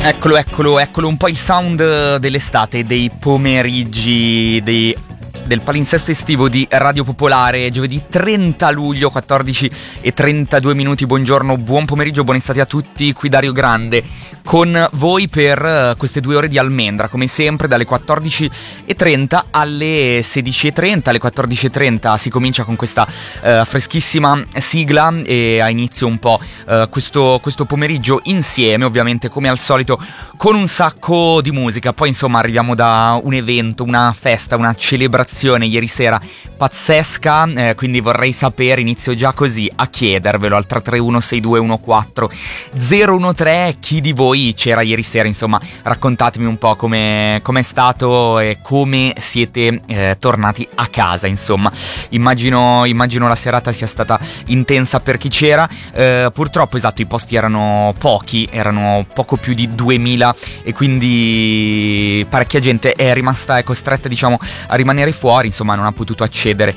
Eccolo un po' il sound dell'estate, dei pomeriggi, del palinsesto estivo di Radio Popolare. Giovedì 30 luglio, 14:32. Buongiorno, buon pomeriggio, buon estate a tutti. Qui Dario Grande con voi per queste 2 ore di Almendra, come sempre dalle 14:30 alle 16:30. Alle 14:30 si comincia con questa freschissima sigla e a inizio un po' questo pomeriggio insieme, ovviamente come al solito con un sacco di musica. Poi insomma arriviamo da un evento, una festa, una celebrazione ieri sera pazzesca, quindi vorrei sapere, inizio già così a chiedervelo al 331 6214 013, chi di voi c'era ieri sera. Insomma, raccontatemi un po' com'è stato e come siete tornati a casa. Insomma, immagino la serata sia stata intensa per chi c'era. Purtroppo, esatto, i posti erano pochi, erano poco più di 2000 e quindi parecchia gente è rimasta, è costretta, diciamo, a rimanere fuori. Insomma, non ha potuto accedere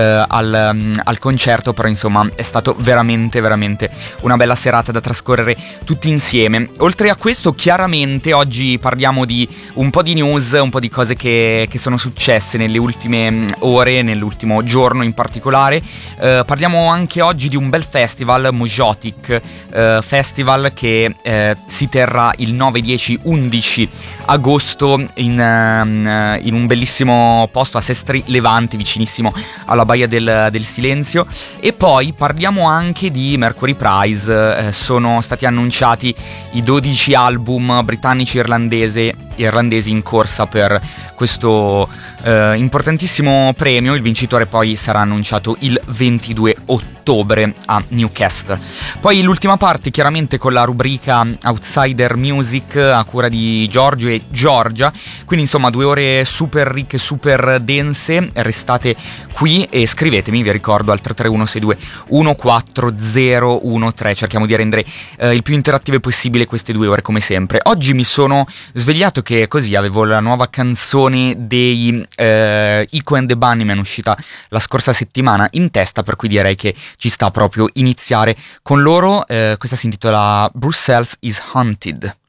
al concerto, però insomma è stato veramente una bella serata da trascorrere tutti insieme. Oltre a questo, chiaramente oggi parliamo di un po' di news, un po' di cose che sono successe nelle ultime ore, nell'ultimo giorno in particolare. Parliamo anche oggi di un bel festival, Mojotic Festival, che si terrà il 9, 10, 11 agosto in un bellissimo posto a Sestri Levanti, vicinissimo alla Baia del Silenzio. E poi parliamo anche di Mercury Prize. Sono stati annunciati i 12 album britannici e irlandesi in corsa per questo importantissimo premio. Il vincitore poi sarà annunciato il 22 ottobre a Newcastle. Poi l'ultima parte chiaramente con la rubrica Outsider Music a cura di Giorgio e Giorgia. Quindi insomma 2 ore super ricche, super dense. Restate qui e scrivetemi, vi ricordo, al 331 62 14013. Cerchiamo di rendere il più interattive possibile queste 2 ore come sempre. Oggi mi sono svegliato che così avevo la nuova canzone dei Ico and the Bunnymen, uscita la scorsa settimana, in testa, per cui direi che ci sta proprio iniziare con loro. Questa si intitola Brussels is Haunted.